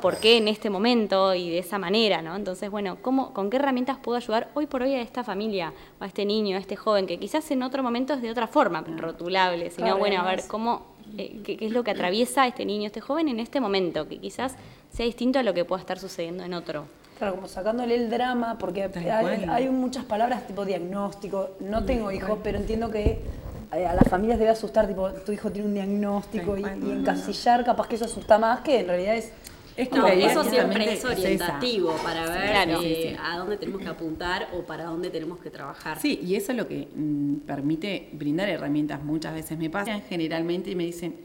por qué en este momento y de esa manera, ¿no? Entonces, bueno, ¿con qué herramientas puedo ayudar hoy por hoy a esta familia, o a este niño, a este joven, que quizás en otro momento es de otra forma, rotulable, sino, Claro, bueno, a ver además, qué es lo que atraviesa este niño, este joven en este momento, que quizás sea distinto a lo que pueda estar sucediendo en otro. claro, como sacándole el drama, porque hay muchas palabras tipo diagnóstico. No tengo hijos, pero entiendo que a las familias debe asustar, tipo, tu hijo tiene un diagnóstico y encasillar, capaz que eso asusta más que en realidad es... No, eso siempre justamente es orientativo para ver Claro. a dónde tenemos que apuntar o para dónde tenemos que trabajar. Sí, y eso es lo que permite brindar herramientas. Muchas veces me pasa, generalmente me dicen,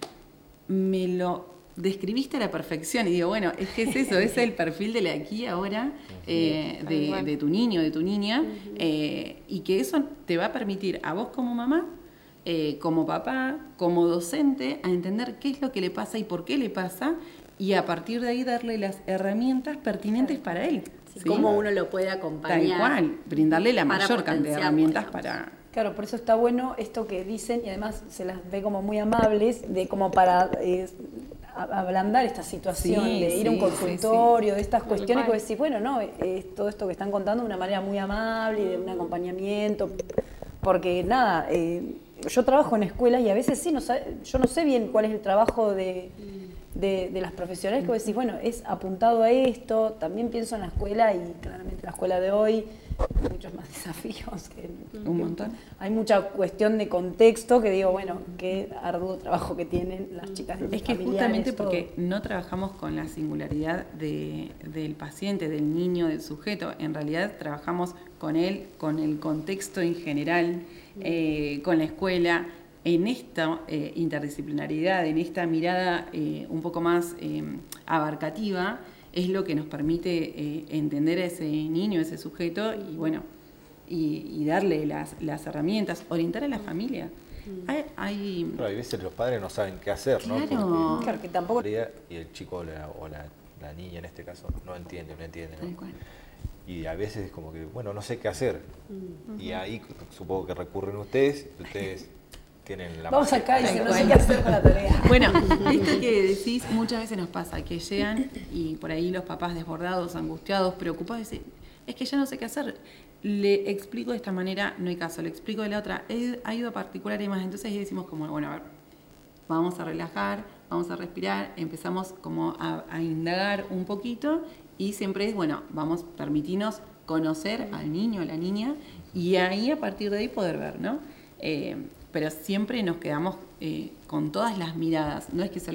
me lo describiste a la perfección. Y digo, bueno, es que es eso, es el perfil de la aquí ahora, de tu niño, de tu niña, y que eso te va a permitir a vos como mamá, como papá, como docente, a entender qué es lo que le pasa y por qué le pasa, y a partir de ahí darle las herramientas pertinentes para él. Sí, ¿sí? cómo uno lo puede acompañar. Tal cual, brindarle la para mayor cantidad de potenciarlo, herramientas digamos. para... Claro, por eso está bueno esto que dicen y además se las ve como muy amables, de como para ablandar esta situación, Sí, de ir a un sí, consultorio, de estas cuestiones que cual. vos decís, bueno, no, es todo esto que están contando de una manera muy amable y de un acompañamiento, porque nada, yo trabajo en escuelas y a veces sí, yo no sé bien cuál es el trabajo de las profesionales que vos decís, bueno, es apuntado a esto, también pienso en la escuela y claramente la escuela de hoy hay muchos más desafíos. Un montón. Hay mucha cuestión de contexto que digo, bueno, qué arduo trabajo que tienen las chicas. Es que justamente porque no trabajamos con la singularidad del paciente, del niño, del sujeto, en realidad trabajamos con él, con el contexto en general, con la escuela, en esta interdisciplinariedad, en esta mirada un poco más abarcativa, es lo que nos permite entender a ese niño, a ese sujeto, y bueno, y darle las herramientas, orientar a la familia. Pero hay veces los padres no saben qué hacer, ¿no? Claro. Porque Claro, que tampoco... y el chico o la niña en este caso no entiende, ¿no? Tal cual. Y a veces es como que, bueno, no sé qué hacer. Y ahí supongo que recurren ustedes tienen la Vamos magia. acá y dicen, no sé qué hacer con la tarea. Bueno, esto que decís muchas veces nos pasa, que llegan y por ahí los papás desbordados, angustiados, preocupados, dicen, es que ya no sé qué hacer. Le explico de esta manera, no hay caso, le explico de la otra, ha ido a particular y más. Entonces ahí decimos como, bueno, a ver, vamos a relajar, vamos a respirar, empezamos como a indagar un poquito y siempre es, bueno, vamos, permitirnos conocer al niño, a la niña, y ahí a partir de ahí poder ver, ¿no? Pero siempre nos quedamos con todas las miradas, no es que